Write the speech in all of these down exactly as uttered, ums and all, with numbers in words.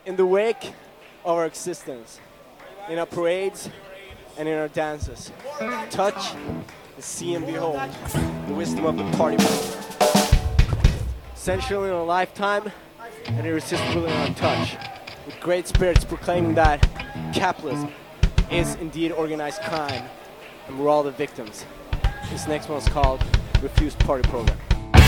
In the wake of our existence, in our parades and in our dances, touch, see and behold the wisdom of the party program. Essential in a lifetime and irresistible in our touch, with great spirits proclaiming that capitalism is indeed organized crime and we're all the victims. This next one is called Refuse Party Program.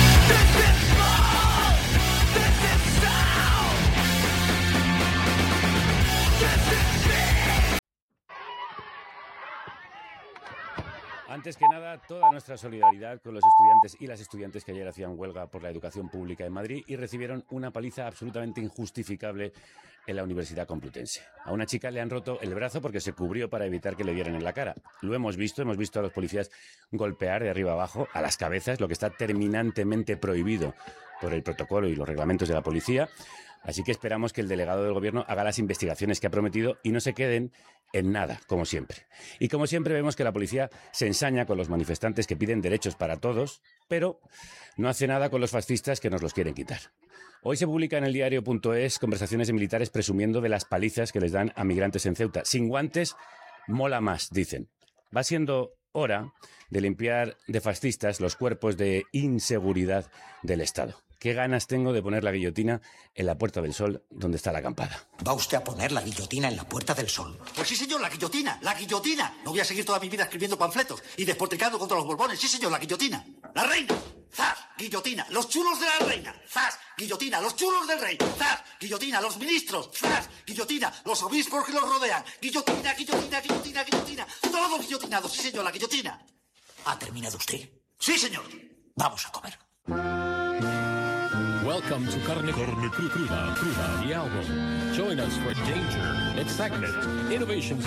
Antes que nada, toda nuestra solidaridad con los estudiantes y las estudiantes que ayer hacían huelga por la educación pública en Madrid y recibieron una paliza absolutamente injustificable en la Universidad Complutense. A una chica le han roto el brazo porque se cubrió para evitar que le dieran en la cara. Lo hemos visto, hemos visto a los policías golpear de arriba abajo a las cabezas, lo que está terminantemente prohibido por el protocolo y los reglamentos de la policía. Así que esperamos que el delegado del gobierno haga las investigaciones que ha prometido y no se queden en nada, como siempre. Y como siempre vemos que la policía se ensaña con los manifestantes que piden derechos para todos, pero no hace nada con los fascistas que nos los quieren quitar. Hoy se publica en el diario punto es conversaciones de militares presumiendo de las palizas que les dan a migrantes en Ceuta. Sin guantes, mola más, dicen. Va siendo hora de limpiar de fascistas los cuerpos de inseguridad del Estado. Qué ganas tengo de poner la guillotina en la Puerta del Sol, donde está la acampada. ¿Va usted a poner la guillotina en la Puerta del Sol? Pues sí, señor, la guillotina, la guillotina. No voy a seguir toda mi vida escribiendo panfletos y despotricando contra los borbones. Sí, señor, la guillotina. La reina. ¡Zas! Guillotina. Los chulos de la reina. ¡Zas! Guillotina. Los chulos del rey. ¡Zas! Guillotina. Los ministros. ¡Zas! Guillotina. Los obispos que los rodean. Guillotina, guillotina, guillotina, guillotina. Todos guillotinados. Sí, señor, la guillotina. ¿Ha terminado usted? Sí, señor. Vamos a comer. Welcome to Carne, Carne Cruda, Cruda, the album. Join us for danger, excitement, innovations.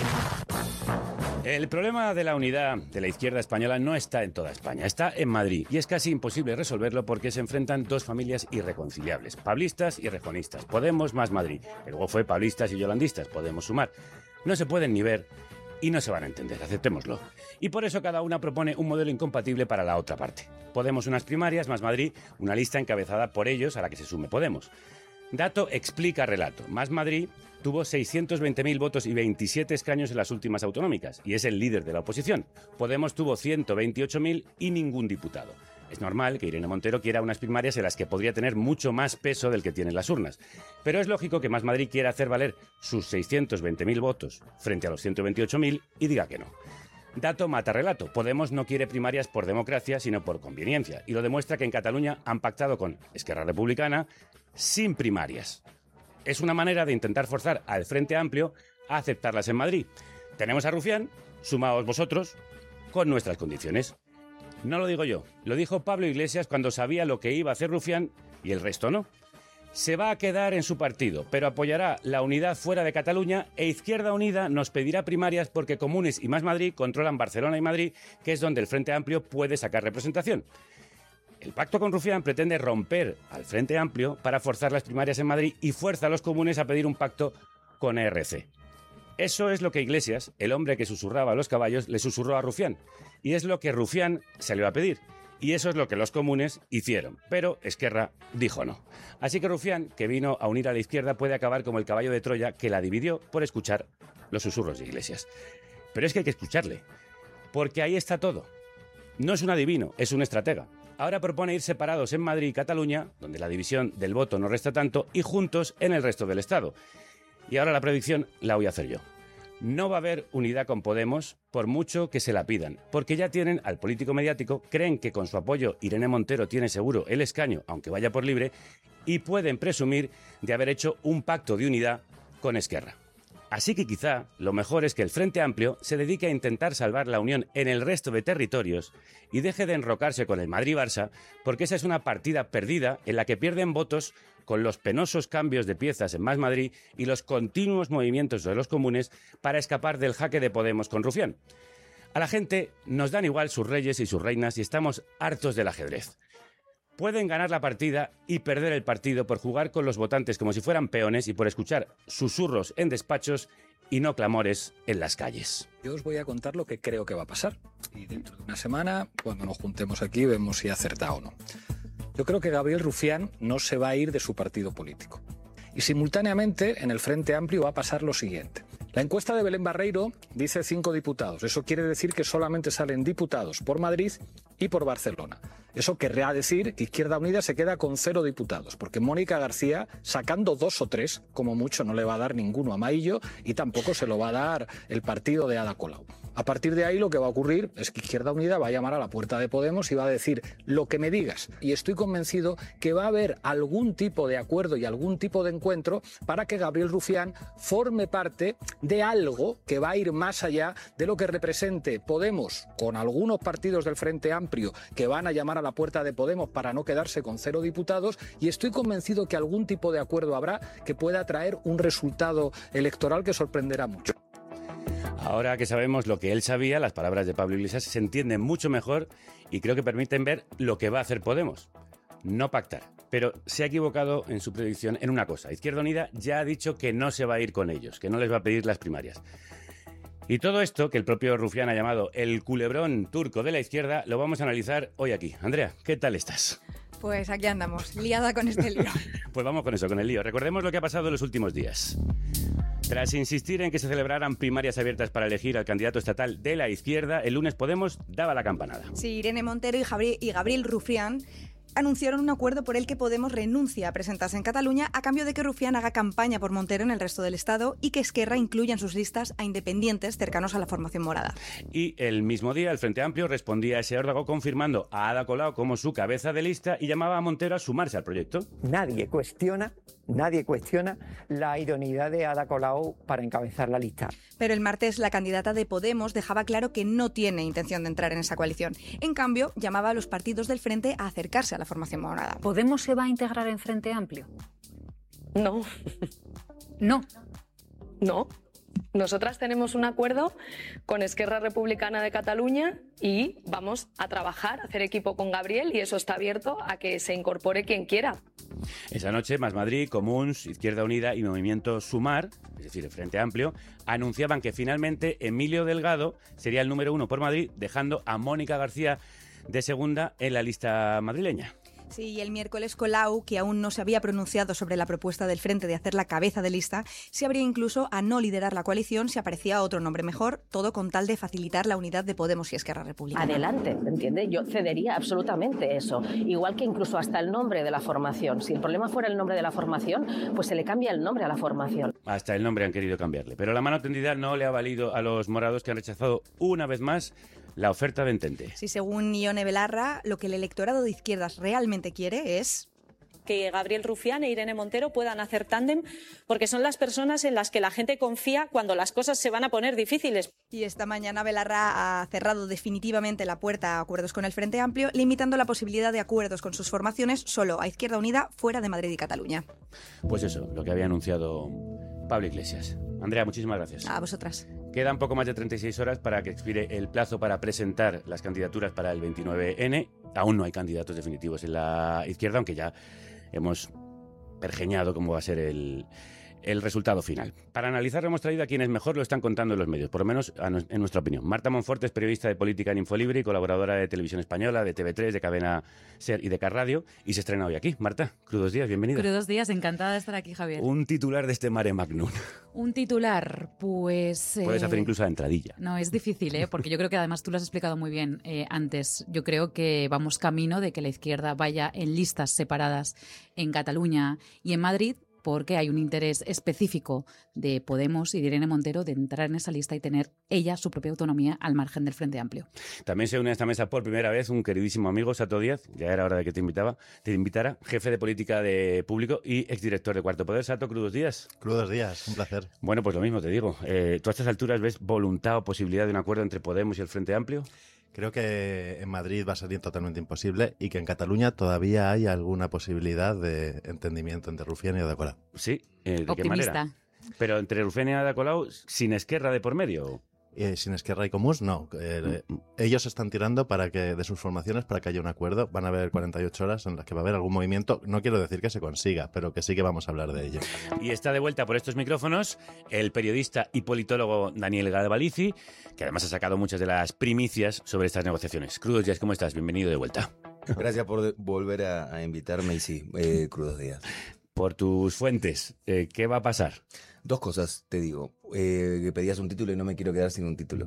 El problema de la unidad de la izquierda española no está en toda España, está en Madrid. Y es casi imposible resolverlo porque se enfrentan dos familias irreconciliables, pablistas y rejonistas. Podemos más Madrid, que luego fue pablistas y yolandistas, podemos sumar. No se pueden ni ver y no se van a entender, aceptémoslo. Y por eso cada una propone un modelo incompatible para la otra parte. Podemos unas primarias, más Madrid, una lista encabezada por ellos a la que se sume Podemos. Dato explica relato. Más Madrid tuvo seiscientos veinte mil votos y veintisiete escaños en las últimas autonómicas y es el líder de la oposición. Podemos tuvo ciento veintiocho mil y ningún diputado. Es normal que Irene Montero quiera unas primarias en las que podría tener mucho más peso del que tienen las urnas. Pero es lógico que Más Madrid quiera hacer valer sus seiscientos veinte mil votos frente a los ciento veintiocho mil y diga que no. Dato mata relato. Podemos no quiere primarias por democracia, sino por conveniencia. Y lo demuestra que en Cataluña han pactado con Esquerra Republicana sin primarias. Es una manera de intentar forzar al Frente Amplio a aceptarlas en Madrid. Tenemos a Rufián, sumaos vosotros, con nuestras condiciones. No lo digo yo, lo dijo Pablo Iglesias cuando sabía lo que iba a hacer Rufián y el resto no. Se va a quedar en su partido, pero apoyará la unidad fuera de Cataluña e Izquierda Unida nos pedirá primarias porque Comunes y Más Madrid controlan Barcelona y Madrid, que es donde el Frente Amplio puede sacar representación. El pacto con Rufián pretende romper al Frente Amplio para forzar las primarias en Madrid y fuerza a los comunes a pedir un pacto con E R C. Eso es lo que Iglesias, el hombre que susurraba a los caballos, le susurró a Rufián. Y es lo que Rufián salió a pedir. Y eso es lo que los comunes hicieron. Pero Esquerra dijo no. Así que Rufián, que vino a unir a la izquierda, puede acabar como el caballo de Troya que la dividió por escuchar los susurros de Iglesias. Pero es que hay que escucharle. Porque ahí está todo. No es un adivino, es un estratega. Ahora propone ir separados en Madrid y Cataluña, donde la división del voto no resta tanto, y juntos en el resto del Estado. Y ahora la predicción la voy a hacer yo. No va a haber unidad con Podemos, por mucho que se la pidan, porque ya tienen al político mediático, creen que con su apoyo Irene Montero tiene seguro el escaño, aunque vaya por libre, y pueden presumir de haber hecho un pacto de unidad con Esquerra. Así que quizá lo mejor es que el Frente Amplio se dedique a intentar salvar la unión en el resto de territorios y deje de enrocarse con el Madrid-Barça, porque esa es una partida perdida en la que pierden votos con los penosos cambios de piezas en Más Madrid y los continuos movimientos de los comunes para escapar del jaque de Podemos con Rufián. A la gente nos dan igual sus reyes y sus reinas y estamos hartos del ajedrez. Pueden ganar la partida y perder el partido por jugar con los votantes como si fueran peones y por escuchar susurros en despachos y no clamores en las calles. Yo os voy a contar lo que creo que va a pasar. Y dentro de una semana, cuando nos juntemos aquí, vemos si ha acertado o no. Yo creo que Gabriel Rufián no se va a ir de su partido político. Y simultáneamente en el Frente Amplio va a pasar lo siguiente. La encuesta de Belén Barreiro dice cinco diputados. Eso quiere decir que solamente salen diputados por Madrid y por Barcelona. Eso querrá decir que Izquierda Unida se queda con cero diputados, porque Mónica García, sacando dos o tres, como mucho, no le va a dar ninguno a Maillo y tampoco se lo va a dar el partido de Ada Colau. A partir de ahí lo que va a ocurrir es que Izquierda Unida va a llamar a la puerta de Podemos y va a decir lo que me digas. Y estoy convencido que va a haber algún tipo de acuerdo y algún tipo de encuentro para que Gabriel Rufián forme parte de algo que va a ir más allá de lo que represente Podemos con algunos partidos del Frente Amplio que van a llamar a la puerta de Podemos para no quedarse con cero diputados, y estoy convencido que algún tipo de acuerdo habrá que pueda traer un resultado electoral que sorprenderá mucho. Ahora que sabemos lo que él sabía, las palabras de Pablo Iglesias se entienden mucho mejor y creo que permiten ver lo que va a hacer Podemos. No pactar. Pero se ha equivocado en su predicción en una cosa. Izquierda Unida ya ha dicho que no se va a ir con ellos, que no les va a pedir las primarias. Y todo esto, que el propio Rufián ha llamado el culebrón turco de la izquierda, lo vamos a analizar hoy aquí. Andrea, ¿qué tal estás? Pues aquí andamos, liada con este lío. Pues vamos con eso, con el lío. Recordemos lo que ha pasado en los últimos días. Tras insistir en que se celebraran primarias abiertas para elegir al candidato estatal de la izquierda, el lunes Podemos daba la campanada. Sí, Irene Montero y Gabriel, y Gabriel Rufián anunciaron un acuerdo por el que Podemos renuncia a presentarse en Cataluña a cambio de que Rufián haga campaña por Montero en el resto del Estado y que Esquerra incluya en sus listas a independientes cercanos a la formación morada. Y el mismo día el Frente Amplio respondía a ese órdago confirmando a Ada Colau como su cabeza de lista y llamaba a Montero a sumarse al proyecto. Nadie cuestiona, nadie cuestiona la idoneidad de Ada Colau para encabezar la lista. Pero el martes la candidata de Podemos dejaba claro que no tiene intención de entrar en esa coalición. En cambio, llamaba a los partidos del Frente a acercarse a la formación morada. ¿Podemos se va a integrar en Frente Amplio? No. No. No. Nosotras tenemos un acuerdo con Esquerra Republicana de Cataluña y vamos a trabajar, a hacer equipo con Gabriel, y eso está abierto a que se incorpore quien quiera. Esa noche, Más Madrid, Comuns, Izquierda Unida y Movimiento Sumar, es decir, el Frente Amplio, anunciaban que finalmente Emilio Delgado sería el número uno por Madrid, dejando a Mónica García de segunda en la lista madrileña. Sí, y el miércoles Colau, que aún no se había pronunciado sobre la propuesta del Frente de hacer la cabeza de lista, se abría incluso a no liderar la coalición si aparecía otro nombre mejor, todo con tal de facilitar la unidad de Podemos y Esquerra Republicana. Adelante, ¿me entiendes? Yo cedería absolutamente eso. Igual que incluso hasta el nombre de la formación. Si el problema fuera el nombre de la formación, pues se le cambia el nombre a la formación. Hasta el nombre han querido cambiarle. Pero la mano tendida no le ha valido a los morados, que han rechazado una vez más la oferta de Entente. Sí, según Ione Belarra, lo que el electorado de izquierdas realmente quiere es que Gabriel Rufián e Irene Montero puedan hacer tándem, porque son las personas en las que la gente confía cuando las cosas se van a poner difíciles. Y esta mañana Belarra ha cerrado definitivamente la puerta a acuerdos con el Frente Amplio, limitando la posibilidad de acuerdos con sus formaciones solo a Izquierda Unida fuera de Madrid y Cataluña. Pues eso, lo que había anunciado Pablo Iglesias. Andrea, muchísimas gracias. A vosotras. Quedan poco más de treinta y seis horas para que expire el plazo para presentar las candidaturas para el veintinueve ene. Aún no hay candidatos definitivos en la izquierda, aunque ya hemos pergeñado cómo va a ser el, el resultado final. Para analizarlo hemos traído a quienes mejor lo están contando en los medios, por lo menos en nuestra opinión. Marta Monforte es periodista de política en Infolibre y colaboradora de Televisión Española, de T V tres, de Cadena Ser y de Car Radio, y se estrena hoy aquí. Marta, crudos días, bienvenida. Crudos días, encantada de estar aquí, Javier. Un titular de este mare magnum. Un titular, pues... Puedes eh... hacer incluso la entradilla. No, es difícil, ¿eh? Porque yo creo que además tú lo has explicado muy bien eh, antes. Yo creo que vamos camino de que la izquierda vaya en listas separadas en Cataluña y en Madrid, porque hay un interés específico de Podemos y de Irene Montero de entrar en esa lista y tener ella su propia autonomía al margen del Frente Amplio. También se une a esta mesa por primera vez un queridísimo amigo, Sato Díaz, ya era hora de que te invitaba, te invitara, jefe de política de público y exdirector de Cuarto Poder. Sato, crudos días. Crudos días, un placer. Bueno, pues lo mismo te digo. Eh, ¿Tú a estas alturas ves voluntad o posibilidad de un acuerdo entre Podemos y el Frente Amplio? Creo que en Madrid va a ser totalmente imposible y que en Cataluña todavía hay alguna posibilidad de entendimiento entre Rufián y Ada Colau. Sí, eh, ¿de Optimista. qué manera? Pero entre Rufián y Ada Colau, sin Esquerra de por medio. Eh, sin Esquerra y Comuns, no. Eh, mm. Ellos están tirando para que de sus formaciones para que haya un acuerdo. Van a haber cuarenta y ocho horas en las que va a haber algún movimiento. No quiero decir que se consiga, pero que sí que vamos a hablar de ello. Y está de vuelta por estos micrófonos el periodista y politólogo Daniel Galvalici, que además ha sacado muchas de las primicias sobre estas negociaciones. Crudos días, ¿cómo estás? Bienvenido de vuelta. Gracias por volver a, a invitarme y sí, eh, crudos días. por tus fuentes, eh, ¿qué va a pasar? Dos cosas te digo. Eh, que pedías un título y no me quiero quedar sin un título.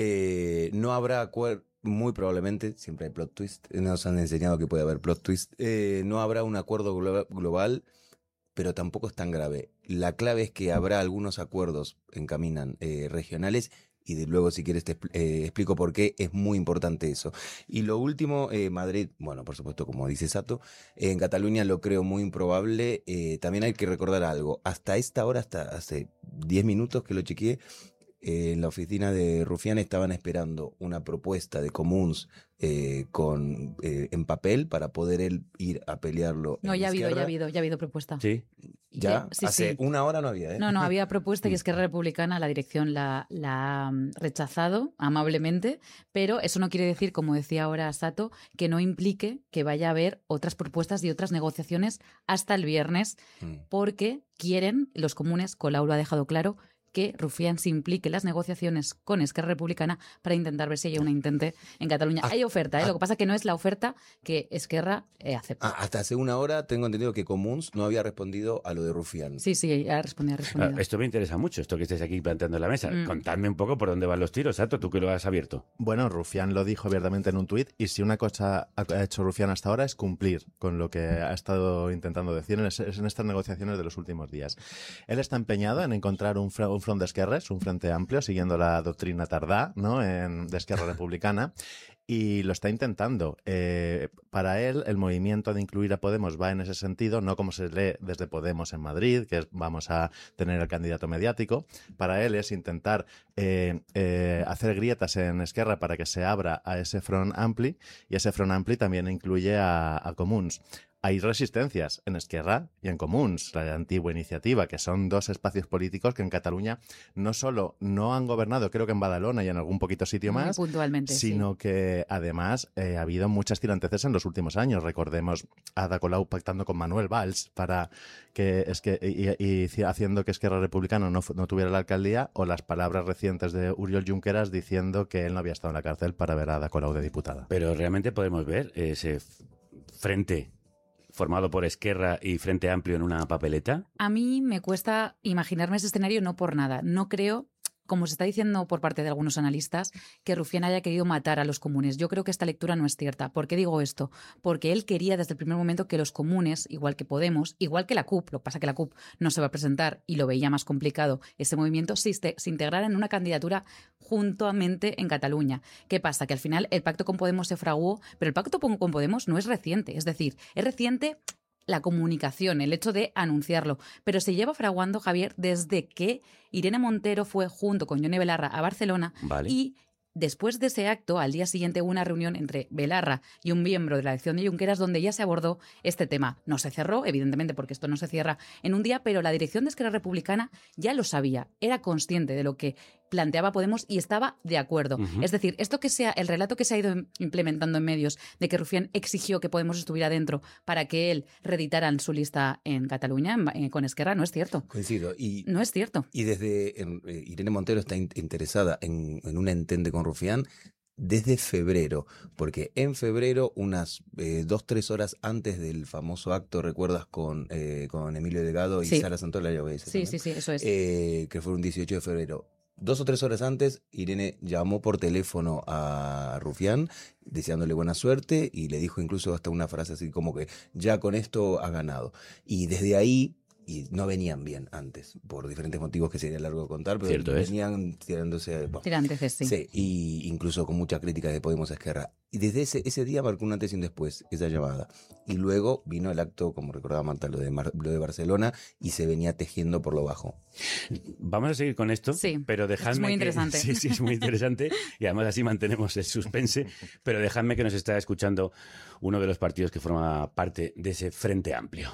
Eh, no habrá acuerdo, muy probablemente, siempre hay plot twist, nos han enseñado que puede haber plot twist, eh, no habrá un acuerdo glo- global, pero tampoco es tan grave. La clave es que habrá algunos acuerdos, encaminan, eh, regionales, y de luego, si quieres, te expl- eh, explico por qué es muy importante eso. Y lo último, eh, Madrid, bueno, por supuesto, como dice Sato, eh, en Cataluña lo creo muy improbable. Eh, también hay que recordar algo. Hasta esta hora, hasta hace diez minutos que lo chequeé, eh, en la oficina de Rufián estaban esperando una propuesta de comuns eh, con eh, en papel para poder él ir a pelearlo. No, en ya ha habido, Esquerra. ya ha habido, ya ha habido propuesta. Sí. Ya, Sí, hace sí. una hora no había, ¿eh? No, no, había propuesta y Esquerra Republicana, la dirección la, la ha mm, rechazado amablemente, pero eso no quiere decir, como decía ahora Sato, que no implique que vaya a haber otras propuestas y otras negociaciones hasta el viernes, Mm. porque quieren, los comunes, Colau lo ha dejado claro, que Rufián se implique en las negociaciones con Esquerra Republicana para intentar ver si hay una intente en Cataluña. Ah, Hay oferta, ¿eh? ah. Lo que pasa es que no es la oferta que Esquerra eh, acepta. Ah, hasta hace una hora tengo entendido que Comuns no había respondido a lo de Rufián. Sí, sí, ha respondido, ha respondido. Ah, esto me interesa mucho, esto que estáis aquí planteando en la mesa. Mm. Contadme un poco por dónde van los tiros, Sato, tú que lo has abierto. Bueno, Rufián lo dijo abiertamente en un tuit, y si una cosa ha hecho Rufián hasta ahora es cumplir con lo que ha estado intentando decir en, es- en estas negociaciones de los últimos días. Él está empeñado en encontrar un, fr- un front de esquerres, un frente amplio, siguiendo la doctrina Tardá, ¿no?, en, de Esquerra Republicana, y lo está intentando. Eh, para él, el movimiento de incluir a Podemos va en ese sentido, no como se lee desde Podemos en Madrid, que es vamos a tener el candidato mediático. Para él es intentar eh, eh, hacer grietas en Esquerra para que se abra a ese front ampli, y ese front ampli también incluye a, a Comuns. Hay resistencias en Esquerra y en Comuns, la antigua iniciativa, que son dos espacios políticos que en Cataluña no solo no han gobernado, creo que en Badalona y en algún poquito sitio Muy más, puntualmente, sino sí. que además eh, ha habido muchas tiranteces en los últimos años. Recordemos a Ada Colau pactando con Manuel Valls para que es que y, y haciendo que Esquerra Republicana no, fu- no tuviera la alcaldía, o las palabras recientes de Oriol Junqueras diciendo que él no había estado en la cárcel para ver a Ada Colau de diputada. Pero realmente podemos ver ese f- frente formado por Esquerra y Frente Amplio en una papeleta. A mí me cuesta imaginarme ese escenario, no por nada. No creo, como se está diciendo por parte de algunos analistas, que Rufián haya querido matar a los comunes. Yo creo que esta lectura no es cierta. ¿Por qué digo esto? Porque él quería desde el primer momento que los comunes, igual que Podemos, igual que la C U P, lo que pasa es que la C U P no se va a presentar y lo veía más complicado, ese movimiento se, se integrara en una candidatura juntamente en Cataluña. ¿Qué pasa? Que al final el pacto con Podemos se fraguó, pero el pacto con Podemos no es reciente. Es decir, es reciente la comunicación, el hecho de anunciarlo, pero se lleva fraguando, Javier, desde que Irene Montero fue junto con Yone Belarra a Barcelona. Vale. Y después de ese acto, al día siguiente hubo una reunión entre Belarra y un miembro de la elección de Junqueras donde ya se abordó este tema. No se cerró, evidentemente, porque esto no se cierra en un día, pero la dirección de Esquerra Republicana ya lo sabía, era consciente de lo que planteaba Podemos y estaba de acuerdo. Ujú. Es decir, esto que sea el relato que se ha ido implementando en medios de que Rufián exigió que Podemos estuviera dentro para que él reeditara en su lista en Cataluña en- eh, con Esquerra, no es cierto. Coincido. Y, No es cierto. y desde en- eh, Irene Montero está in- interesada en, en un entente con Rufián desde febrero, porque en febrero, unas eh, dos, tres horas antes del famoso acto, ¿recuerdas? Con, eh, con Emilio Delgado y Sí. Sara Santolaya, lo ese Sí, también, sí, sí, eso es. eh, que fue un dieciocho de febrero. Dos o tres horas antes, Irene llamó por teléfono a Rufián deseándole buena suerte y le dijo incluso hasta una frase así como que ya con esto ha ganado. Y desde ahí, y no venían bien antes, por diferentes motivos que sería largo de contar, pero Cierto es. venían tirándose... bueno, Tiranteces, sí. Sí, y incluso con mucha crítica de Podemos a Esquerra. Y desde ese, ese día marcó un antes y un después, esa llamada. Y luego vino el acto, como recordaba Marta, lo de, Mar- lo de Barcelona, y se venía tejiendo por lo bajo. Vamos a seguir con esto, Sí, pero esto es dejadme muy que- interesante. sí, sí, es muy interesante y además así mantenemos el suspense, pero dejadme que nos está escuchando uno de los partidos que forma parte de ese Frente Amplio.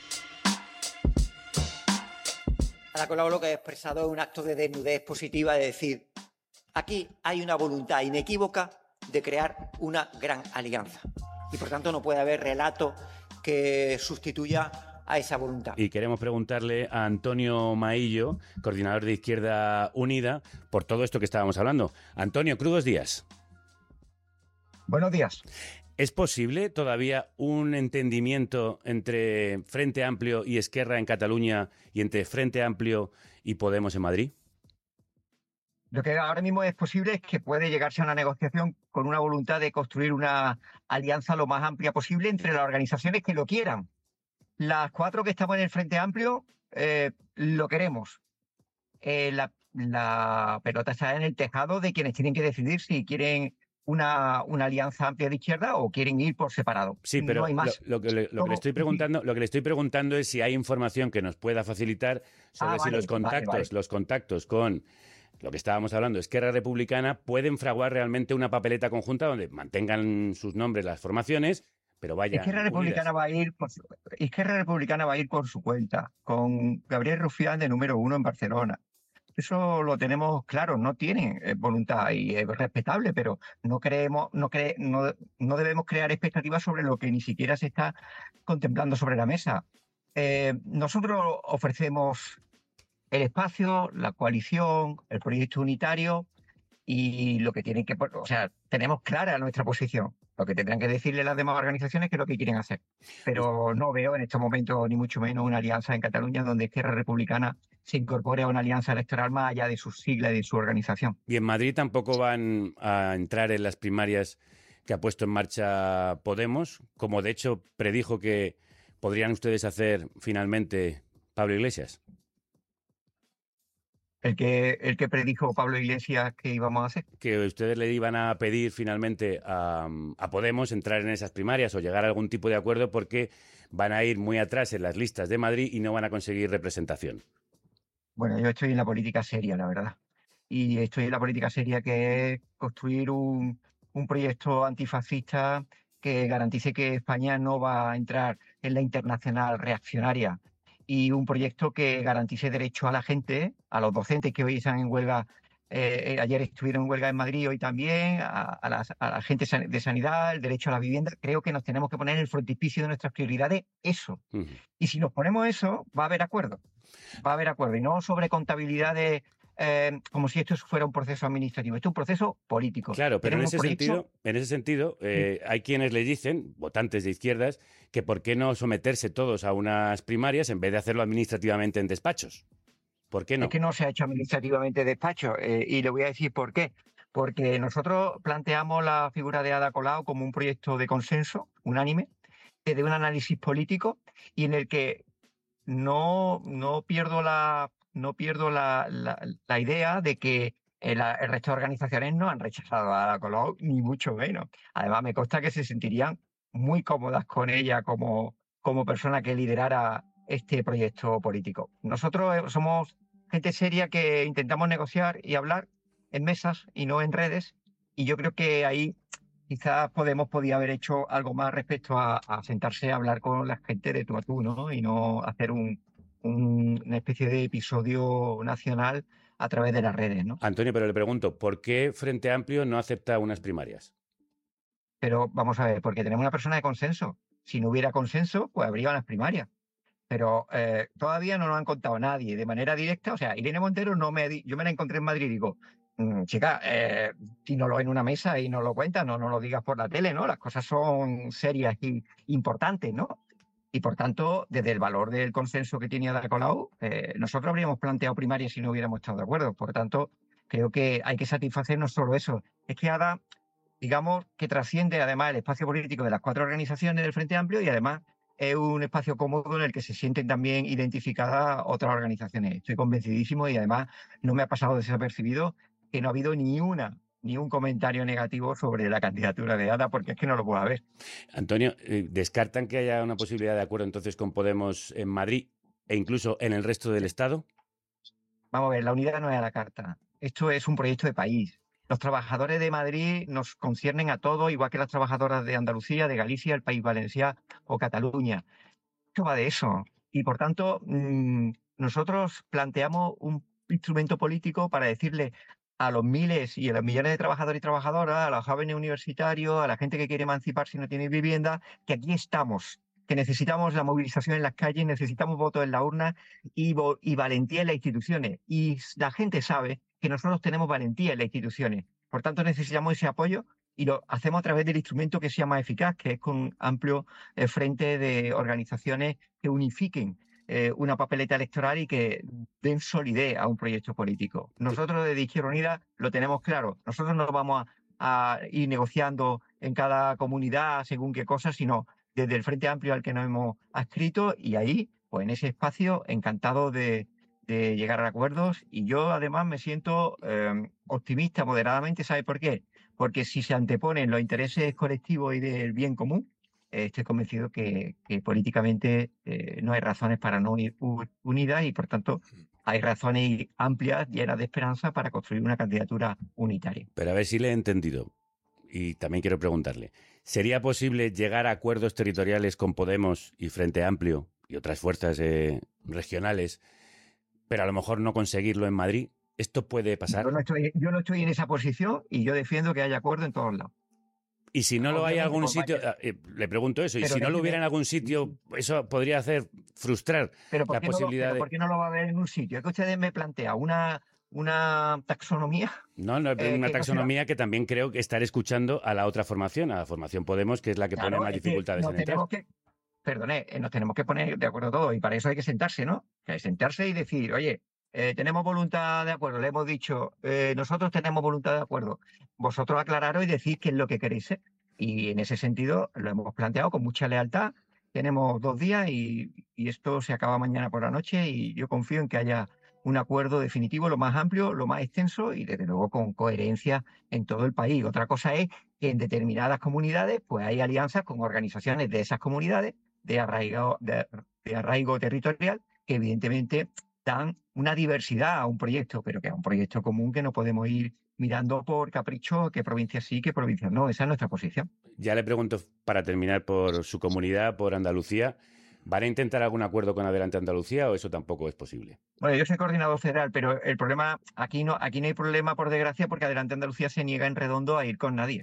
Ada Colau lo que ha expresado es un acto de desnudez positiva, de decir, aquí hay una voluntad inequívoca de crear una gran alianza. Y por tanto no puede haber relato que sustituya a esa voluntad. Y queremos preguntarle a Antonio Maillo, coordinador de Izquierda Unida, por todo esto que estábamos hablando. Antonio, crudos días. Buenos días. ¿Es posible todavía un entendimiento entre Frente Amplio y Esquerra en Cataluña y entre Frente Amplio y Podemos en Madrid? Lo que ahora mismo es posible es que puede llegarse a una negociación con una voluntad de construir una alianza lo más amplia posible entre las organizaciones que lo quieran. Las cuatro que estamos en el Frente Amplio eh, lo queremos. Eh, la, la pelota está en el tejado de quienes tienen que decidir si quieren una, una alianza amplia de izquierda o quieren ir por separado. Sí, pero no hay más. Lo, lo, que le, lo, que le estoy preguntando, lo que le estoy preguntando es si hay información que nos pueda facilitar sobre Ah, si vale, los contactos, vale, vale. los contactos con lo que estábamos hablando, Esquerra Republicana, pueden fraguar realmente una papeleta conjunta donde mantengan sus nombres las formaciones, pero vaya. Izquierda Republicana va a ir por su, Izquierda Republicana va a ir por su cuenta, con Gabriel Rufián de número uno en Barcelona. Eso lo tenemos claro, no tienen eh, voluntad y es respetable, pero no creemos, no, cre, no, no debemos crear expectativas sobre lo que ni siquiera se está contemplando sobre la mesa. Eh, nosotros ofrecemos el espacio, la coalición, el proyecto unitario y lo que tienen que, o sea, tenemos clara nuestra posición. Lo que tendrán que decirle las demás organizaciones que es lo que quieren hacer. Pero no veo en estos momentos ni mucho menos una alianza en Cataluña donde Esquerra Republicana se incorpore a una alianza electoral más allá de sus siglas y de su organización. Y en Madrid tampoco van a entrar en las primarias que ha puesto en marcha Podemos, como de hecho predijo que podrían ustedes hacer finalmente Pablo Iglesias. El que, el que predijo Pablo Iglesias que íbamos a hacer. Que ustedes le iban a pedir finalmente a, a Podemos entrar en esas primarias o llegar a algún tipo de acuerdo porque van a ir muy atrás en las listas de Madrid y no van a conseguir representación. Bueno, yo estoy en la política seria, la verdad. Y estoy en la política seria que es construir un, un proyecto antifascista que garantice que España no va a entrar en la internacional reaccionaria y un proyecto que garantice derecho a la gente, a los docentes que hoy están en huelga, eh, ayer estuvieron en huelga en Madrid, hoy también, a, a, la, a la gente de sanidad, el derecho a la vivienda. Creo que nos tenemos que poner en el frontispicio de nuestras prioridades eso. Uh-huh. Y si nos ponemos eso, va a haber acuerdo. Va a haber acuerdo. Y no sobre contabilidades eh, como si esto fuera un proceso administrativo. Esto es un proceso político. Claro, pero en ese, proyecto... sentido, en ese sentido, eh, sí. hay quienes le dicen, votantes de izquierdas, que por qué no someterse todos a unas primarias en vez de hacerlo administrativamente en despachos. ¿Por qué no? Es que no se ha hecho administrativamente en despachos eh, y le voy a decir por qué. Porque nosotros planteamos la figura de Ada Colau como un proyecto de consenso unánime, de un análisis político y en el que no, no pierdo la... no pierdo la, la, la idea de que el, el resto de organizaciones no han rechazado a Ada Colau, ni mucho menos. Además, me consta que se sentirían muy cómodas con ella como, como persona que liderara este proyecto político. Nosotros somos gente seria que intentamos negociar y hablar en mesas y no en redes, y yo creo que ahí quizás Podemos podía haber hecho algo más respecto a, a sentarse a hablar con la gente de tú a tú, ¿no? Y no hacer un... una especie de episodio nacional a través de las redes, ¿no? Antonio, pero le pregunto, ¿por qué Frente Amplio no acepta unas primarias? Pero vamos a ver, porque tenemos una persona de consenso. Si no hubiera consenso, pues habría unas primarias. Pero eh, todavía no nos han contado nadie de manera directa. O sea, Irene Montero no me... Yo me la encontré en Madrid y digo, mmm, chica, eh, dínoslo en una mesa y nos lo cuentas, no nos lo digas por la tele, ¿no? Las cosas son serias y importantes, ¿no? Y, por tanto, desde el valor del consenso que tiene Ada Colau, eh, nosotros habríamos planteado primarias si no hubiéramos estado de acuerdo. Por tanto, creo que hay que satisfacer no solo eso. Es que Ada, digamos, que trasciende además el espacio político de las cuatro organizaciones del Frente Amplio y además es un espacio cómodo en el que se sienten también identificadas otras organizaciones. Estoy convencidísimo y además no me ha pasado desapercibido que no ha habido ni una ni un comentario negativo sobre la candidatura de Ada, porque es que no lo puedo haber. Antonio, ¿descartan que haya una posibilidad de acuerdo entonces con Podemos en Madrid e incluso en el resto del Estado? Vamos a ver, la unidad no es a la carta. Esto es un proyecto de país. Los trabajadores de Madrid nos conciernen a todos, igual que las trabajadoras de Andalucía, de Galicia, el País Valenciano o Cataluña. Esto va de eso. Y, por tanto, mmm, nosotros planteamos un instrumento político para decirle a los miles y a los millones de trabajadores y trabajadoras, a los jóvenes universitarios, a la gente que quiere emanciparse y no tiene vivienda, que aquí estamos, que necesitamos la movilización en las calles, necesitamos votos en la urna y, y valentía en las instituciones. Y la gente sabe que nosotros tenemos valentía en las instituciones. Por tanto, necesitamos ese apoyo y lo hacemos a través del instrumento que sea más eficaz, que es con un amplio eh, frente de organizaciones que unifiquen eh, una papeleta electoral y que den solidez a un proyecto político. Nosotros desde Izquierda Unida lo tenemos claro. Nosotros no vamos a, a ir negociando en cada comunidad según qué cosas, sino desde el Frente Amplio al que nos hemos adscrito, y ahí, pues en ese espacio, encantado de, de llegar a acuerdos. Y yo además me siento eh, optimista moderadamente. ¿Sabe por qué? Porque si se anteponen los intereses colectivos y del bien común, eh, estoy convencido que, que políticamente eh, no hay razones para no unir unidas, y por tanto hay razones amplias, llenas de esperanza, para construir una candidatura unitaria. Pero a ver si le he entendido. Y también quiero preguntarle, ¿sería posible llegar a acuerdos territoriales con Podemos y Frente Amplio y otras fuerzas eh, regionales, pero a lo mejor no conseguirlo en Madrid? ¿Esto puede pasar? Yo no estoy, yo no estoy en esa posición, y yo defiendo que haya acuerdo en todos lados. Y si no lo hay en algún sitio, eh, le pregunto eso, y Pero si no lo déjeme- hubiera en algún sitio, eso podría hacer frustrar Pero ¿por la qué, no lo, posibilidad pero de... ¿por qué no lo va a ver en un sitio? Es que ustedes me plantean una, una taxonomía. No, no, eh, que una no taxonomía que también creo que estar escuchando a la otra formación, a la formación Podemos, que es la que Claro, pone más es que dificultades nos en entrar. tenemos que, perdone, eh, nos tenemos que poner de acuerdo todos, y para eso hay que sentarse, ¿no? Que hay que sentarse y decir, oye, eh, tenemos voluntad de acuerdo, le hemos dicho, eh, nosotros tenemos voluntad de acuerdo, vosotros aclararos y decís qué es lo que queréis ser. Y en ese sentido lo hemos planteado con mucha lealtad. Tenemos dos días y, y esto se acaba mañana por la noche, y yo confío en que haya un acuerdo definitivo, lo más amplio, lo más extenso, y desde luego con coherencia en todo el país. Otra cosa es que en determinadas comunidades pues hay alianzas con organizaciones de esas comunidades de arraigo, de, de arraigo territorial, que evidentemente dan una diversidad a un proyecto, pero que es un proyecto común que no podemos ir mirando por capricho qué provincia sí, qué provincia no. Esa es nuestra posición. Ya le pregunto, para terminar, por su comunidad, por Andalucía, ¿van a intentar algún acuerdo con Adelante Andalucía o eso tampoco es posible? Bueno, yo soy coordinador federal, pero el problema, aquí no, aquí no hay problema, por desgracia, porque Adelante Andalucía se niega en redondo a ir con nadie.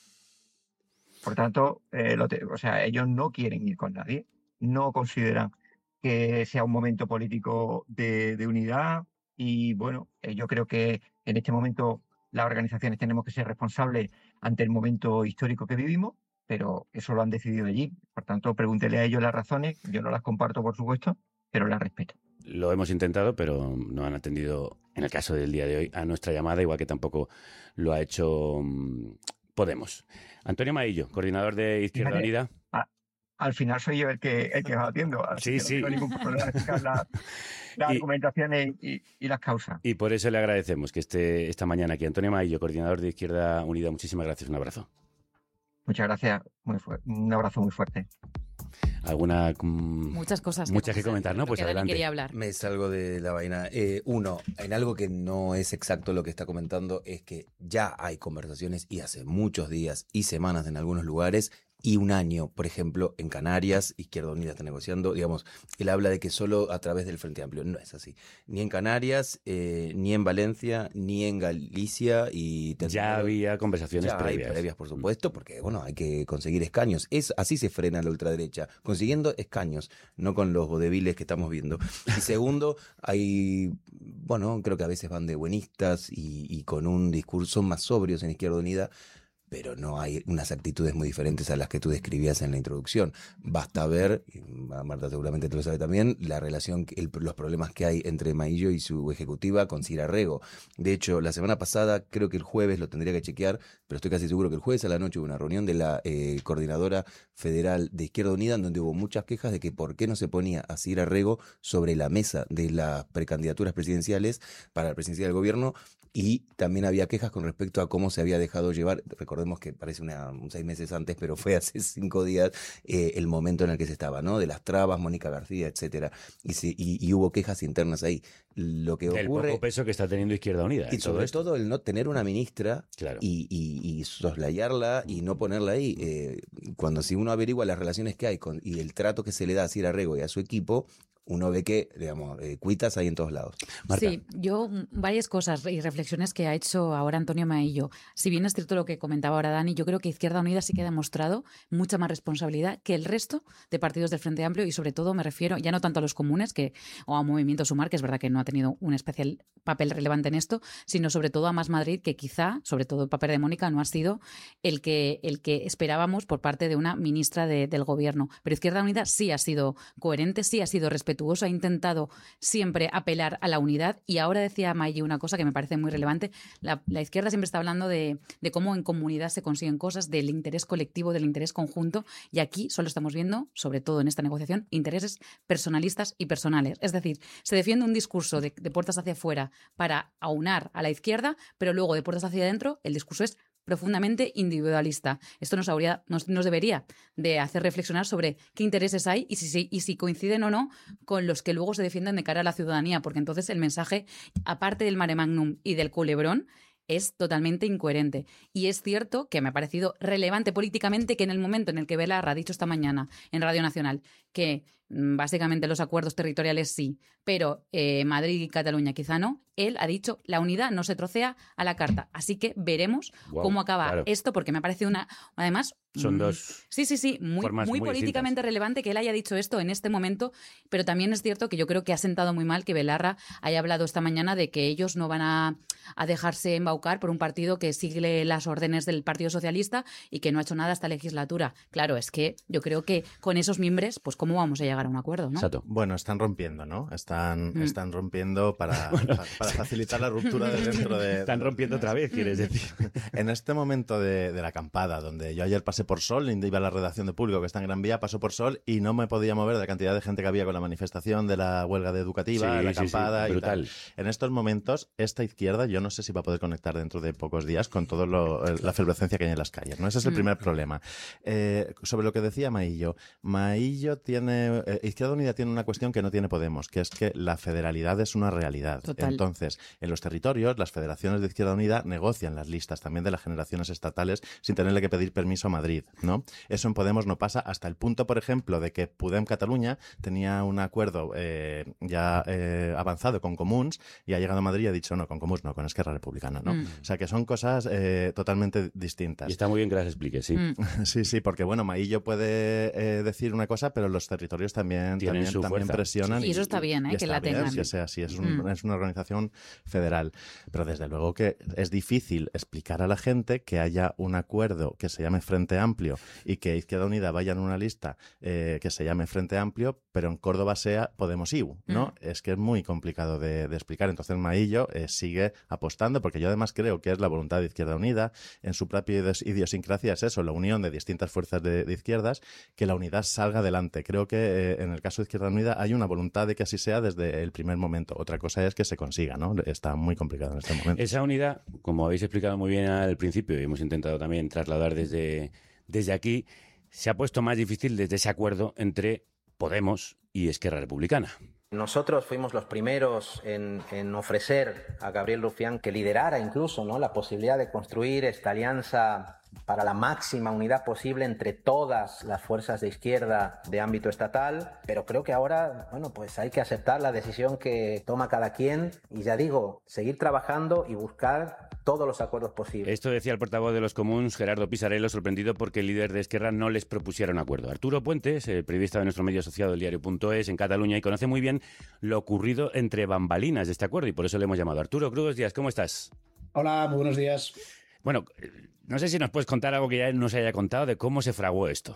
Por tanto, eh, lo te- o sea, ellos no quieren ir con nadie, no consideran que sea un momento político de, de unidad, y bueno, eh, yo creo que en este momento las organizaciones tenemos que ser responsables ante el momento histórico que vivimos, pero eso lo han decidido allí. Por tanto, pregúntele a ellos las razones, yo no las comparto, por supuesto, pero las respeto. Lo hemos intentado, pero no han atendido, en el caso del día de hoy, a nuestra llamada, igual que tampoco lo ha hecho mm, Podemos. Antonio Maillo, coordinador de Izquierda Fíjate, Unida. a- al final soy yo el que, el que va atiendo, así Sí, que no sí. tengo ningún problema en explicar la- las Y- argumentaciones y, y las causas. Y por eso le agradecemos que esté esta mañana aquí. Antonio Maillo, coordinador de Izquierda Unida, muchísimas gracias. Un abrazo. Muchas gracias, muy fu- un abrazo muy fuerte. ¿Alguna...? mm, Muchas cosas que Muchas que comentar. comentar, ¿no? Creo Pues que Dani adelante. quería hablar. Me salgo de la vaina. Eh, uno, en algo que no es exacto lo que está comentando, es que ya hay conversaciones, y hace muchos días y semanas en algunos lugares, y un año, por ejemplo, en Canarias, Izquierda Unida está negociando, digamos, él habla de que solo a través del Frente Amplio. No es así. Ni en Canarias, eh, ni en Valencia, ni en Galicia, y Ya había conversaciones ya hay previas. previas, por supuesto, porque bueno, hay que conseguir escaños. Es así se frena la ultraderecha, consiguiendo escaños, no con los vodeviles que estamos viendo. Y segundo, hay, bueno, creo que a veces van de buenistas y, y con un discurso más sobrios en Izquierda Unida, pero no hay unas actitudes muy diferentes a las que tú describías en la introducción. Basta ver, y Marta seguramente te lo sabe también, la relación, que- el- los problemas que hay entre Maillo y su ejecutiva con Cira Rego. De hecho, la semana pasada, creo que el jueves, lo tendría que chequear, pero estoy casi seguro que el jueves a la noche hubo una reunión de la eh, Coordinadora Federal de Izquierda Unida, en donde hubo muchas quejas de que por qué no se ponía a Cira Rego sobre la mesa de las precandidaturas presidenciales para la presidencia del gobierno. Y también había quejas con respecto a cómo se había dejado llevar, recordemos que parece una, un seis meses antes, pero fue hace cinco días eh, el momento en el que se estaba, ¿no? De las trabas, Mónica García, etcétera. Y, se- y, y hubo quejas internas ahí. Lo que Del ocurre... poco peso que está teniendo Izquierda Unida. Y en todo sobre esto. todo el no tener una ministra Claro. y, y- y soslayarla y no ponerla ahí. Eh, cuando si uno averigua las relaciones que hay con, y el trato que se le da a Cira Rego y a su equipo, uno ve que, digamos, eh, cuitas hay en todos lados. Marta. Sí, yo varias cosas y reflexiones que ha hecho ahora Antonio Maillo. Si bien es cierto lo que comentaba ahora Dani, yo creo que Izquierda Unida sí que ha demostrado mucha más responsabilidad que el resto de partidos del Frente Amplio y sobre todo me refiero ya no tanto a los comunes que, o a Movimiento Sumar, que es verdad que no ha tenido un especial papel relevante en esto, sino sobre todo a Más Madrid, que quizá, sobre todo el papel de Mónica, no ha sido el que, el que esperábamos por parte de una ministra de, del Gobierno. Pero Izquierda Unida sí ha sido coherente, sí ha sido respetuoso, ha intentado siempre apelar a la unidad y ahora decía Maggi una cosa que me parece muy relevante. La, la izquierda siempre está hablando de, de cómo en comunidad se consiguen cosas, del interés colectivo, del interés conjunto y aquí solo estamos viendo, sobre todo en esta negociación, intereses personalistas y personales. Es decir, se defiende un discurso de, de puertas hacia afuera para aunar a la izquierda, pero luego de puertas hacia adentro el discurso es profundamente individualista. Esto nos, habría, nos, nos debería de hacer reflexionar sobre qué intereses hay y si, y si coinciden o no con los que luego se defienden de cara a la ciudadanía, porque entonces el mensaje, aparte del mare magnum y del culebrón, es totalmente incoherente. Y es cierto que me ha parecido relevante políticamente que en el momento en el que Belarra ha dicho esta mañana en Radio Nacional que mmm, básicamente los acuerdos territoriales sí, pero eh, Madrid y Cataluña quizá no, él ha dicho la unidad no se trocea a la carta. Así que veremos wow, cómo acaba claro. esto, porque me ha parecido una, además... Son dos Sí, sí, sí, muy, muy, muy políticamente distintas. Relevante que él haya dicho esto en este momento, pero también es cierto que yo creo que ha sentado muy mal que Belarra haya hablado esta mañana de que ellos no van a, a dejarse embaucar por un partido que sigue las órdenes del Partido Socialista y que no ha hecho nada esta legislatura. Claro, es que yo creo que con esos mimbres, pues cómo vamos a llegar a un acuerdo, ¿no? Exacto. Bueno, están rompiendo, ¿no? Están, mm. están rompiendo para, bueno, para, para facilitar la ruptura de dentro de... Están rompiendo otra vez, quieres decir. En este momento de, de la acampada, donde yo ayer pasé por Sol, iba a la redacción de Público que está en Gran Vía, pasó por Sol y no me podía mover de la cantidad de gente que había con la manifestación de la huelga de educativa, sí, la acampada sí, sí, y tal. En estos momentos, esta izquierda, yo no sé si va a poder conectar dentro de pocos días con toda la efervescencia que hay en las calles, ¿no? Ese es el mm. primer problema. Eh, sobre lo que decía Maillo, Maillo tiene, eh, Izquierda Unida tiene una cuestión que no tiene Podemos, que es que la federalidad es una realidad. Total. Entonces, en los territorios, las federaciones de Izquierda Unida negocian las listas también de las generaciones estatales sin tenerle que pedir permiso a Madrid, ¿no? Eso en Podemos no pasa hasta el punto, por ejemplo, de que Podem Catalunya tenía un acuerdo eh, ya eh, avanzado con Comuns y ha llegado a Madrid y ha dicho no, con Comuns no, con Esquerra Republicana, ¿no? Mm. O sea que son cosas eh, totalmente distintas. Y está muy bien que las expliques, sí. Mm. Sí, sí, porque bueno, Maillo puede eh, decir una cosa, pero los territorios también, Tienen también, su también presionan. Sí, y eso está bien, ¿eh? Y que está la bien, tengan. Que sea así, es, un, mm. es una organización federal. Pero desde luego que es difícil explicar a la gente que haya un acuerdo que se llame Frente Amplio y que Izquierda Unida vaya en una lista eh, que se llame Frente Amplio, pero en Córdoba sea Podemos I U, ¿no? Mm. Es que es muy complicado de, de explicar. Entonces Maillo eh, sigue apostando, porque yo además creo que es la voluntad de Izquierda Unida, en su propia idiosincrasia es eso, la unión de distintas fuerzas de, de izquierdas, que la unidad salga adelante. Creo que eh, en el caso de Izquierda Unida hay una voluntad de que así sea desde el primer momento. Otra cosa es que se consiga, ¿no? Está muy complicado en este momento. Esa unidad, como habéis explicado muy bien al principio y hemos intentado también trasladar desde, desde aquí, se ha puesto más difícil desde ese acuerdo entre Podemos y Esquerra Republicana. Nosotros fuimos los primeros en, en ofrecer a Gabriel Rufián que liderara incluso, ¿no?, la posibilidad de construir esta alianza para la máxima unidad posible entre todas las fuerzas de izquierda de ámbito estatal, pero creo que ahora, bueno, pues hay que aceptar la decisión que toma cada quien y ya digo, seguir trabajando y buscar todos los acuerdos posibles. Esto decía el portavoz de los comuns, Gerardo Pisarello, sorprendido porque el líder de Esquerra no les propusiera un acuerdo. Arturo Puentes, el periodista de nuestro medio asociado, el diario punto es, en Cataluña, y conoce muy bien lo ocurrido entre bambalinas de este acuerdo y por eso le hemos llamado. Arturo, buenos días, ¿cómo estás? Hola, muy buenos días. Bueno, no sé si nos puedes contar algo que ya no se haya contado de cómo se fraguó esto.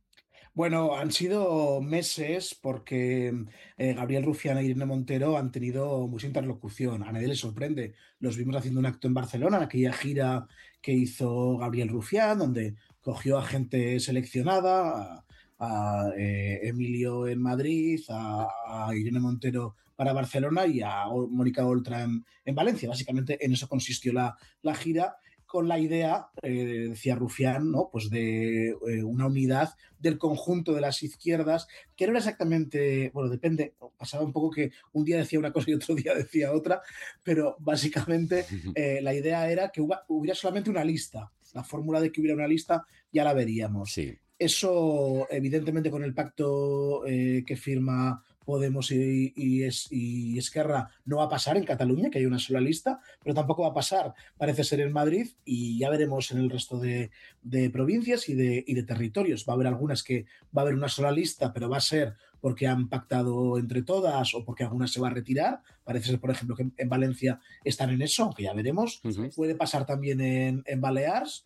Bueno, han sido meses porque eh, Gabriel Rufián e Irene Montero han tenido mucha interlocución. A nadie le sorprende. Los vimos haciendo un acto en Barcelona, en aquella gira que hizo Gabriel Rufián, donde cogió a gente seleccionada, a, a eh, Emilio en Madrid, a, a Irene Montero para Barcelona y a Mónica Oltra en, en Valencia. Básicamente en eso consistió la, la gira, con la idea, eh, decía Rufián, ¿no?, pues de eh, una unidad del conjunto de las izquierdas, que no era exactamente, bueno, depende, pasaba un poco que un día decía una cosa y otro día decía otra, pero básicamente eh, la idea era que huba, hubiera solamente una lista. La fórmula de que hubiera una lista ya la veríamos. Sí. Eso, evidentemente, con el pacto eh, que firma Podemos y, y, es, y Esquerra no va a pasar en Cataluña, que hay una sola lista, pero tampoco va a pasar, parece ser, en Madrid, y ya veremos en el resto de, de provincias y de, y de territorios. Va a haber algunas que va a haber una sola lista, pero va a ser porque han pactado entre todas o porque alguna se va a retirar. Parece ser, por ejemplo, que en Valencia están en eso, aunque ya veremos. Uh-huh. Puede pasar también en, en Baleares,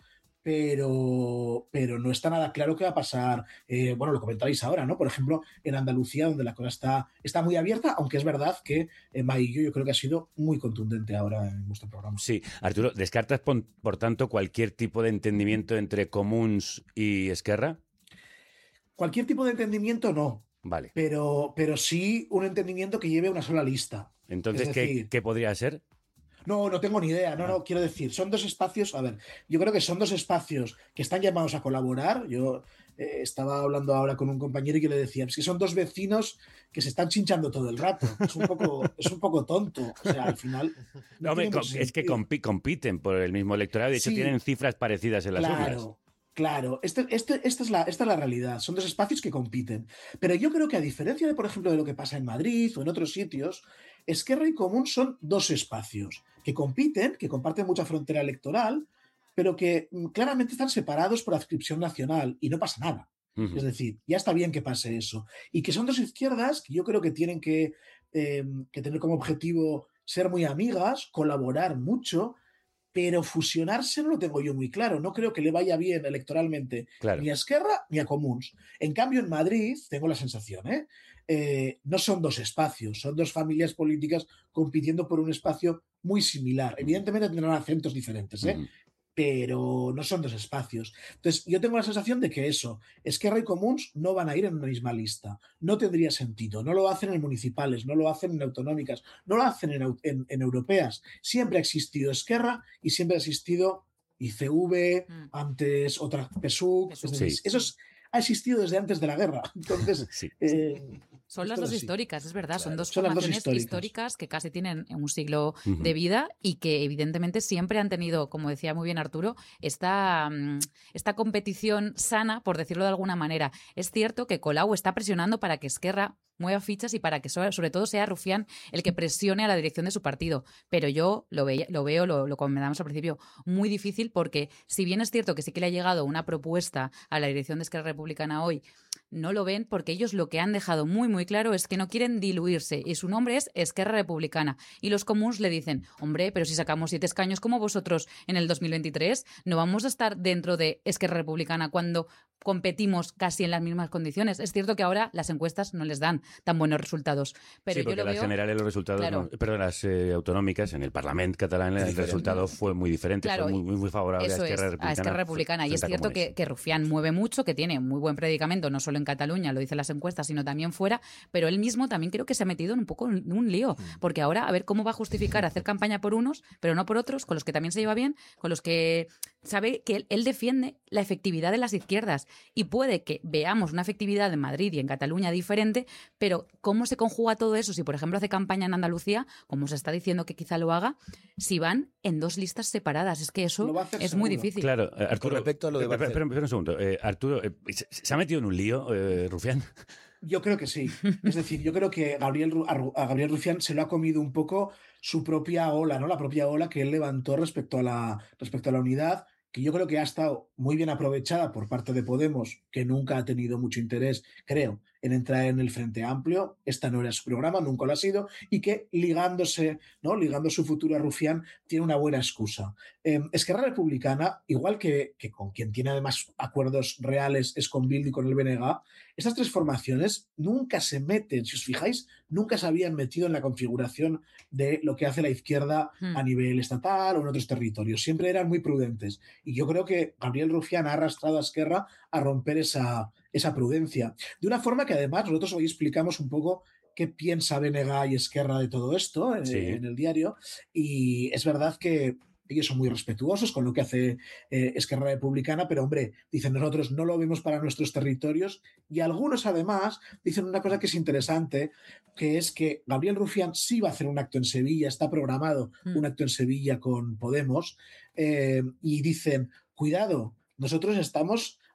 pero, pero no está nada claro qué va a pasar. Eh, bueno, lo comentáis ahora, ¿no? Por ejemplo, en Andalucía, donde la cosa está, está muy abierta, aunque es verdad que eh, Maillo yo creo que ha sido muy contundente ahora en vuestro programa. Sí, Arturo, ¿descartas, por, por tanto, cualquier tipo de entendimiento entre Comuns y Esquerra? Cualquier tipo de entendimiento no. Vale. Pero, pero sí un entendimiento que lleve una sola lista. Entonces, es decir, ¿qué, ¿qué podría ser? No, no tengo ni idea. No, no, quiero decir, son dos espacios. A ver, yo creo que son dos espacios que están llamados a colaborar. Yo eh, estaba hablando ahora con un compañero y yo le decía, es que son dos vecinos que se están chinchando todo el rato. Es un poco, es un poco tonto. O sea, al final. No, hombre, es que compi compiten por el mismo electorado. De hecho, sí, tienen cifras parecidas en las claro. urnas. Claro, este, este, esta, es la, esta es la realidad, son dos espacios que compiten. Pero yo creo que a diferencia de, por ejemplo, de lo que pasa en Madrid o en otros sitios, Esquerra y Comuns son dos espacios que compiten, que comparten mucha frontera electoral, pero que claramente están separados por adscripción nacional y no pasa nada. Uh-huh. Es decir, ya está bien que pase eso. Y que son dos izquierdas que yo creo que tienen que, eh, que tener como objetivo ser muy amigas, colaborar mucho, pero fusionarse no lo tengo yo muy claro. No creo que le vaya bien electoralmente claro. ni a Esquerra ni a Comuns. En cambio, en Madrid, tengo la sensación, ¿eh? Eh, no son dos espacios, son dos familias políticas compitiendo por un espacio muy similar. Evidentemente tendrán acentos diferentes, ¿eh? Uh-huh. Pero no son dos espacios. Entonces, yo tengo la sensación de que eso, Esquerra y Comuns no van a ir en una misma lista. No tendría sentido. No lo hacen en municipales, no lo hacen en autonómicas, no lo hacen en, en, en europeas. Siempre ha existido Esquerra y siempre ha existido I C V, mm. antes otra P S U C. Es decir, sí. Eso es, ha existido desde antes de la guerra. Entonces, sí. eh, son las dos así. históricas, es verdad, claro, son dos son formaciones dos históricas. históricas que casi tienen un siglo Uh-huh. de vida y que evidentemente siempre han tenido, como decía muy bien Arturo, esta, esta competición sana, por decirlo de alguna manera. Es cierto que Colau está presionando para que Esquerra mueva fichas y para que sobre, sobre todo sea Rufián el que presione a la dirección de su partido. Pero yo lo, ve, lo veo, lo, lo comentamos al principio, muy difícil porque si bien es cierto que sí que le ha llegado una propuesta a la dirección de Esquerra Republicana hoy, no lo ven porque ellos lo que han dejado muy muy claro es que no quieren diluirse y su nombre es Esquerra Republicana. Y los comuns le dicen, hombre, pero si sacamos siete escaños como vosotros en el dos mil veintitrés, no vamos a estar dentro de Esquerra Republicana cuando competimos casi en las mismas condiciones. Es cierto que ahora las encuestas no les dan tan buenos resultados. Pero sí, porque yo lo las veo... generales los resultados, claro. no, perdón, las eh, autonómicas, en el Parlamento catalán el resultado fue muy diferente, claro, fue muy, muy favorable eso a Esquerra es, Republicana. A Esquerra Republicana. Y es cierto que, que Rufián mueve mucho, que tiene muy buen predicamento, no solo en Cataluña, lo dicen las encuestas, sino también fuera, pero él mismo también creo que se ha metido en un poco en un lío, porque ahora a ver cómo va a justificar hacer campaña por unos, pero no por otros, con los que también se lleva bien, con los que sabe que él, él defiende la efectividad de las izquierdas y puede que veamos una efectividad en Madrid y en Cataluña diferente, pero ¿cómo se conjuga todo eso? Si, por ejemplo, hace campaña en Andalucía, como se está diciendo que quizá lo haga, si van en dos listas separadas, es que eso es seguro. muy difícil. Claro, eh, Arturo, con respecto a lo de espera, espera, espera un segundo. Eh, Arturo, eh, ¿se ha metido en un lío, eh, Rufián? Yo creo que sí. Es decir, yo creo que Gabriel, a Gabriel Rufián se lo ha comido un poco su propia ola, ¿no? La propia ola que él levantó respecto a la, respecto a la unidad, que yo creo que ha estado muy bien aprovechada por parte de Podemos, que nunca ha tenido mucho interés, creo, en entrar en el Frente Amplio. Esta no era su programa, nunca lo ha sido, y que ligándose, ¿no? ligando su futuro a Rufián, tiene una buena excusa. Eh, Esquerra Republicana, igual que, que con quien tiene además acuerdos reales es con Bildu y con el B N G, estas tres formaciones nunca se meten, si os fijáis, nunca se habían metido en la configuración de lo que hace la izquierda hmm. a nivel estatal o en otros territorios. Siempre eran muy prudentes. Y yo creo que Gabriel Rufián ha arrastrado a Esquerra a romper esa, esa prudencia. De una forma que además nosotros hoy explicamos un poco qué piensa B N G y Esquerra de todo esto en, sí. en el diario. Y es verdad que ellos son muy respetuosos con lo que hace eh, Esquerra Republicana, pero hombre, dicen nosotros no lo vemos para nuestros territorios, y algunos además dicen una cosa que es interesante, que es que Gabriel Rufián sí va a hacer un acto en Sevilla, está programado mm. un acto en Sevilla con Podemos, eh, y dicen, cuidado, nosotros estamos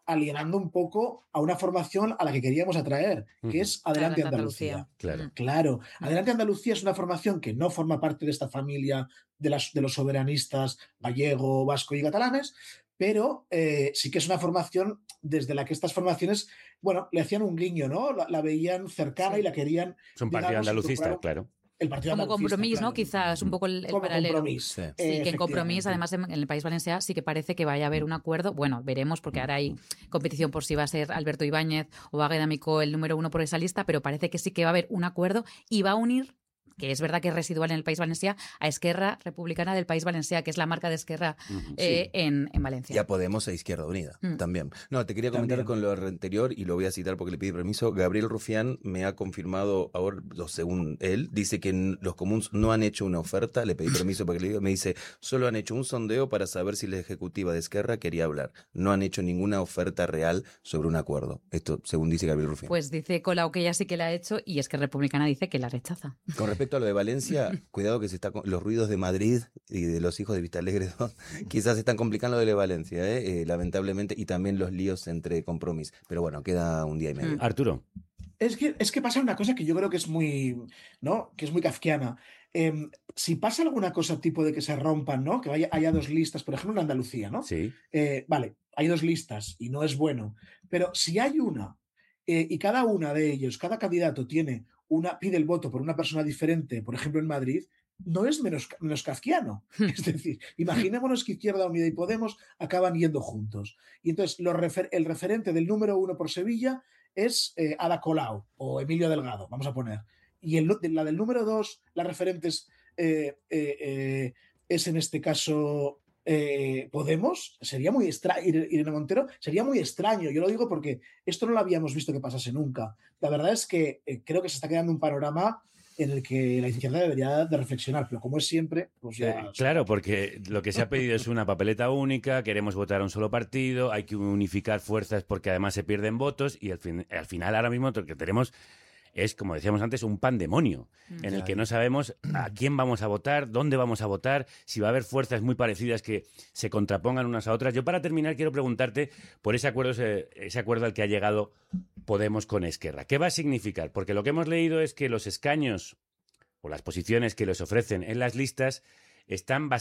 alienando un poco a una formación a la que queríamos atraer, que es Adelante Andalucía. Claro. Claro, Adelante Andalucía es una formación que no forma parte de esta familia de, las, de los soberanistas gallego, vasco y catalanes, pero eh, sí que es una formación desde la que estas formaciones, bueno, le hacían un guiño, ¿no? La, la veían cercana sí. y la querían... Es un partido digamos, andalucista, claro. El partido como Compromís, claro. ¿no? Quizás un poco el, el como paralelo. Compromís. Sí, sí que en Compromís, además en el País Valencià, sí que parece que vaya a haber un acuerdo. Bueno, veremos, porque ahora hay competición por si va a ser Alberto Ibáñez o Águeda Micó el número uno por esa lista, pero parece que sí que va a haber un acuerdo y va a unir, que es verdad que es residual en el País Valencià, a Esquerra Republicana del País Valencià, que es la marca de Esquerra uh-huh. eh, sí. en, en Valencia. Ya Podemos e Izquierda Unida mm. también. No, te quería comentar también. con lo anterior, y lo voy a citar porque le pedí permiso. Gabriel Rufián me ha confirmado, ahora, según él, dice que los comuns no han hecho una oferta. Le pedí permiso porque le digo, me dice, solo han hecho un sondeo para saber si la ejecutiva de Esquerra quería hablar. No han hecho ninguna oferta real sobre un acuerdo. Esto, según dice Gabriel Rufián. Pues dice Colau que ella sí que la ha hecho y Esquerra Republicana dice que la rechaza. Con respecto a lo de Valencia, cuidado que se está con los ruidos de Madrid y de los hijos de Vistalegre dos, quizás se están complicando lo de Valencia, ¿eh? Eh, lamentablemente, y también los líos entre Compromís. Pero bueno, queda un día y medio. Arturo. Es que, es que pasa una cosa que yo creo que es muy, ¿no? Que es muy kafkiana. Eh, si pasa alguna cosa tipo de que se rompan, ¿no? Que vaya, haya dos listas, por ejemplo en Andalucía, ¿no? Sí. Eh, vale, hay dos listas y no es bueno. Pero si hay una eh, y cada una de ellos, cada candidato tiene una, pide el voto por una persona diferente, por ejemplo en Madrid, no es menos, menos kafkiano. Es decir, imaginémonos que Izquierda Unida y Podemos acaban yendo juntos. Y entonces los refer el referente del número uno por Sevilla es eh, Ada Colau o Emilio Delgado, vamos a poner. Y el, la del número dos, la referente es, eh, eh, eh, es en este caso... Eh, Podemos, sería muy extraño, Irene Montero, sería muy extraño. Yo lo digo porque esto no lo habíamos visto que pasase nunca. La verdad es que eh, creo que se está creando un panorama en el que la izquierda debería de reflexionar, pero como es siempre, pues ya... Eh, claro, porque lo que se ha pedido es una papeleta única, queremos votar a un solo partido, hay que unificar fuerzas porque además se pierden votos y al, fin, al final ahora mismo lo que tenemos... es, como decíamos antes, un pandemonio en el que no sabemos a quién vamos a votar, dónde vamos a votar, si va a haber fuerzas muy parecidas que se contrapongan unas a otras. Yo, para terminar, quiero preguntarte por ese acuerdo, ese, ese acuerdo al que ha llegado Podemos con Esquerra. ¿Qué va a significar? Porque lo que hemos leído es que los escaños o las posiciones que les ofrecen en las listas están bastante